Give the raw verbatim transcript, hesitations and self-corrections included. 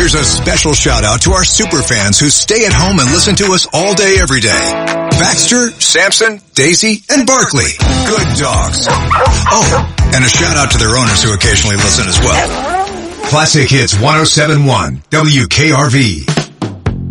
Here's a special shout out to our super fans who stay at home and listen to us all day, every day. Baxter, Samson, Daisy, and Barkley. Good dogs. Oh, and a shout out to their owners who occasionally listen as well. Classic Hits one oh seven point one, W K R V.